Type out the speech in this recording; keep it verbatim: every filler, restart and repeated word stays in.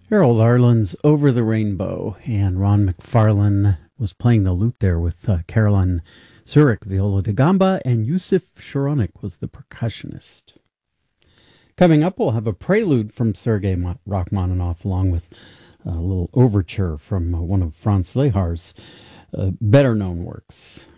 Harold Arlen's Over the Rainbow, and Ron McFarlane was playing the lute there with uh, Caroline Zurich, viola da gamba, and Yusuf Sharonik was the percussionist. Coming up, we'll have a prelude from Sergei Rachmaninoff, along with a little overture from one of Franz Lehar's uh, better-known works.